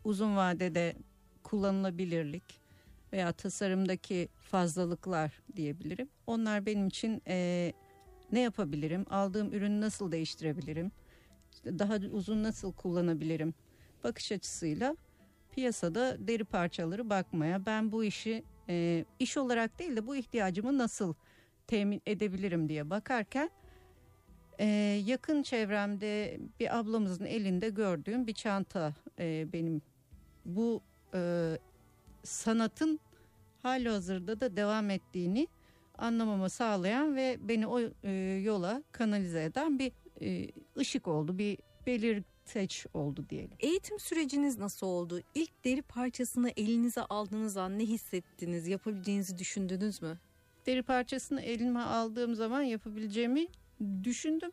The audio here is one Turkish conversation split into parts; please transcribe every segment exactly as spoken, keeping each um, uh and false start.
uzun vadede kullanılabilirlik veya tasarımdaki fazlalıklar diyebilirim. Onlar benim için e, ne yapabilirim, aldığım ürünü nasıl değiştirebilirim, işte daha uzun nasıl kullanabilirim bakış açısıyla piyasada deri parçaları bakmaya, ben bu işi e, iş olarak değil de bu ihtiyacımı nasıl temin edebilirim diye bakarken e, yakın çevremde bir ablamızın elinde gördüğüm bir çanta e, benim bu e, sanatın halihazırda da devam ettiğini anlamamı sağlayan ve beni o e, yola kanalize eden bir e, ışık oldu, bir belirteç oldu diyelim. Eğitim süreciniz nasıl oldu? İlk deri parçasını elinize aldığınız an ne hissettiniz? Yapabileceğinizi düşündünüz mü? Deri parçasını elime aldığım zaman yapabileceğimi düşündüm.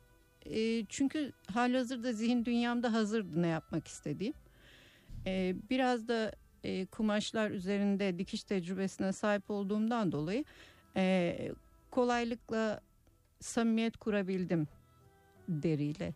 E, çünkü halihazırda zihin dünyamda hazırdı ne yapmak istediğim. E, biraz da e, kumaşlar üzerinde dikiş tecrübesine sahip olduğumdan dolayı e, kolaylıkla samimiyet kurabildim deriyle.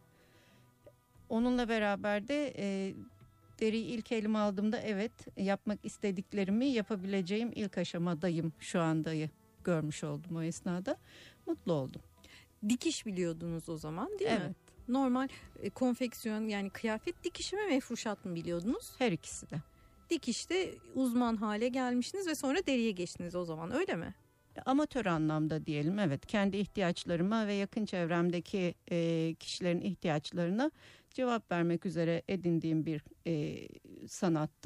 Onunla beraber de e, deriyi ilk elime aldığımda evet yapmak istediklerimi yapabileceğim ilk aşamadayım şu andayı görmüş oldum o esnada. Mutlu oldum. Dikiş biliyordunuz o zaman değil evet. mi? Normal e, konfeksiyon yani kıyafet dikişi mi mefruşat mı biliyordunuz? Her ikisi de. Dikişte uzman hale gelmişsiniz ve sonra deriye geçtiniz o zaman öyle mi? Amatör anlamda diyelim evet, kendi ihtiyaçlarıma ve yakın çevremdeki e, kişilerin ihtiyaçlarına cevap vermek üzere edindiğim bir e, sanattı.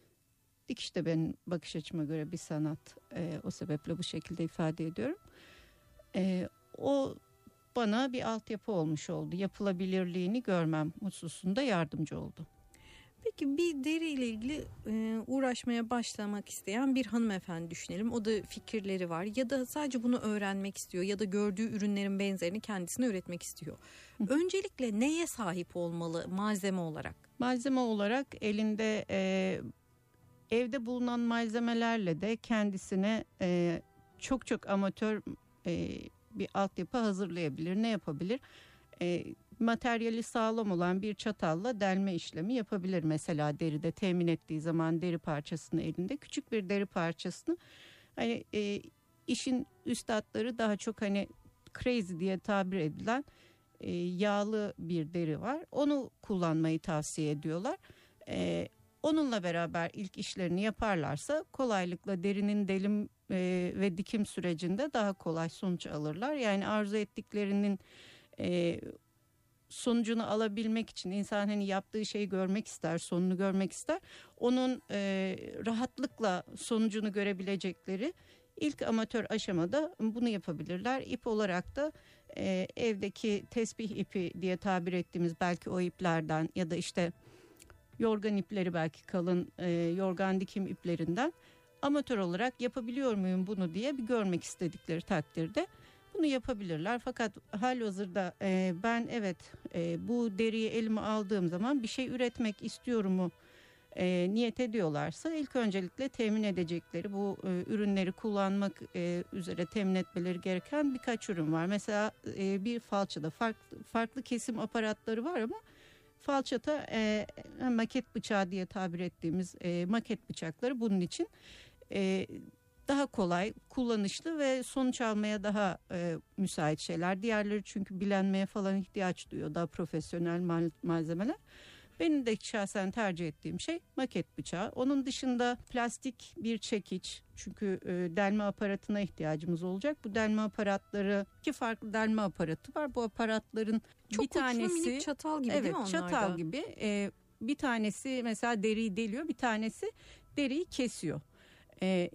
Dikiş de benim bakış açıma göre bir sanat, e, o sebeple bu şekilde ifade ediyorum. E, o bana bir altyapı olmuş oldu, yapılabilirliğini görmem hususunda yardımcı oldu. Peki bir deri ile ilgili e, uğraşmaya başlamak isteyen bir hanımefendi düşünelim. O da fikirleri var ya da sadece bunu öğrenmek istiyor ya da gördüğü ürünlerin benzerini kendisine üretmek istiyor. Öncelikle neye sahip olmalı malzeme olarak? Malzeme olarak elinde e, evde bulunan malzemelerle de kendisine e, çok çok amatör e, bir altyapı hazırlayabilir. Ne yapabilir? E, materyali sağlam olan bir çatalla delme işlemi yapabilir. Mesela deride temin ettiği zaman deri parçasını elinde, küçük bir deri parçasını, hani e, işin üstadları daha çok hani crazy diye tabir edilen e, yağlı bir deri var. Onu kullanmayı tavsiye ediyorlar. E, onunla beraber ilk işlerini yaparlarsa kolaylıkla derinin delim e, ve dikim sürecinde daha kolay sonuç alırlar. Yani arzu ettiklerinin e, sonucunu alabilmek için insan hani yaptığı şeyi görmek ister, sonunu görmek ister. Onun e, rahatlıkla sonucunu görebilecekleri ilk amatör aşamada bunu yapabilirler. İp olarak da e, evdeki tesbih ipi diye tabir ettiğimiz belki o iplerden ya da işte yorgan ipleri, belki kalın e, yorgan dikim iplerinden amatör olarak yapabiliyor muyum bunu diye bir görmek istedikleri takdirde bunu yapabilirler. Fakat halihazırda e, ben evet e, bu deriyi elime aldığım zaman bir şey üretmek istiyorumu e, niyet ediyorlarsa ilk öncelikle temin edecekleri bu e, ürünleri kullanmak e, üzere temin etmeleri gereken birkaç ürün var. Mesela e, bir falçada farklı, farklı kesim aparatları var ama falçata e, maket bıçağı diye tabir ettiğimiz e, maket bıçakları bunun için e, daha kolay, kullanışlı ve sonuç almaya daha e, müsait şeyler. Diğerleri çünkü bilenmeye falan ihtiyaç duyuyor, daha profesyonel mal- malzemeler. Benim de şahsen tercih ettiğim şey maket bıçağı. Onun dışında plastik bir çekiç. Çünkü e, delme aparatına ihtiyacımız olacak. Bu delme aparatları, iki farklı delme aparatı var. Bu aparatların çok bir tanesi minik çatal gibi evet, değil mi onlar çatal da? gibi. E, bir tanesi mesela deriyi deliyor, bir tanesi deriyi kesiyor. E,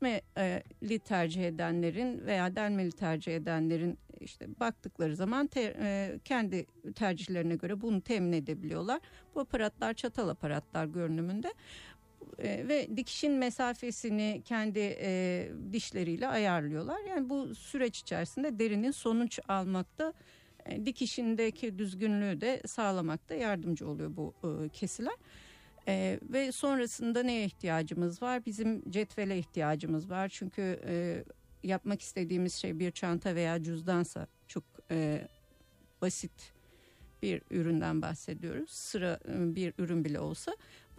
kesmeli tercih edenlerin veya delmeli tercih edenlerin işte baktıkları zaman te, e, kendi tercihlerine göre bunu temin edebiliyorlar. Bu aparatlar çatal aparatlar görünümünde e, ve dikişin mesafesini kendi e, dişleriyle ayarlıyorlar. Yani bu süreç içerisinde derinin sonuç almakta, e, dikişindeki düzgünlüğü de sağlamakta yardımcı oluyor bu e, kesiler. Ee, ve sonrasında neye ihtiyacımız var? Bizim cetvele ihtiyacımız var. Çünkü e, yapmak istediğimiz şey bir çanta veya cüzdansa çok e, basit bir üründen bahsediyoruz. Sıra bir ürün bile olsa